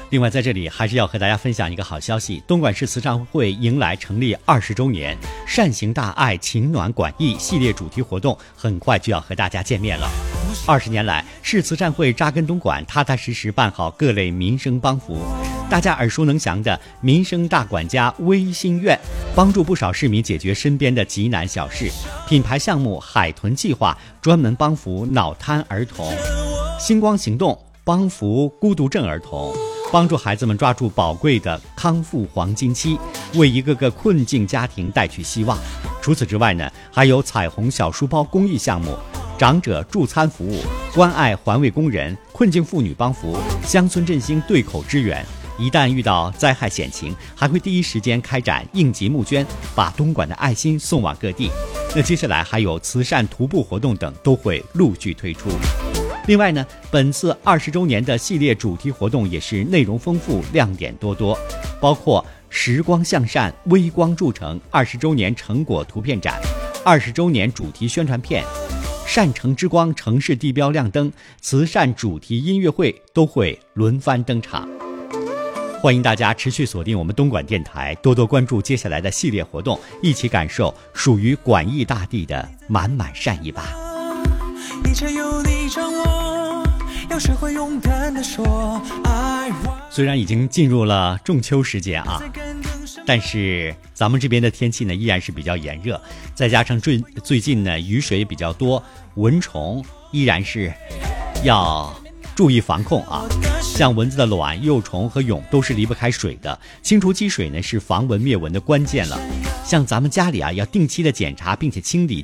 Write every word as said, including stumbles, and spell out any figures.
另外在这里还是要和大家分享一个好消息，东莞市慈善会迎来成立二十周年，善行大爱情暖管益系列主题活动很快就要和大家见面了。二十年来，市慈善会扎根东莞，踏踏实实办好各类民生帮扶。大家耳熟能详的民生大管家微心院，帮助不少市民解决身边的急难小事；品牌项目海豚计划，专门帮扶脑瘫儿童；星光行动，帮扶孤独症儿童，帮助孩子们抓住宝贵的康复黄金期，为一个个困境家庭带去希望。除此之外呢，还有彩虹小书包公益项目、长者助餐服务、关爱环卫工人、困境妇女帮扶、乡村振兴对口支援。一旦遇到灾害险情，还会第一时间开展应急募捐，把东莞的爱心送往各地。那接下来还有慈善徒步活动等都会陆续推出。另外呢，本次二十周年的系列主题活动也是内容丰富，亮点多多，包括时光向善、微光铸成二十周年成果图片展、二十周年主题宣传片、善城之光城市地标亮灯、慈善主题音乐会都会轮番登场。欢迎大家持续锁定我们东莞电台，多多关注接下来的系列活动，一起感受属于管益大地的满满善意吧。一切有你掌握，要学会勇敢地说爱我。虽然已经进入了仲秋时节啊，但是咱们这边的天气呢依然是比较炎热，再加上最最近呢雨水比较多，蚊虫依然是要注意防控啊。像蚊子的卵、幼虫和蛹都是离不开水的，清除积水呢是防蚊灭蚊的关键了。像咱们家里啊，要定期的检查并且清理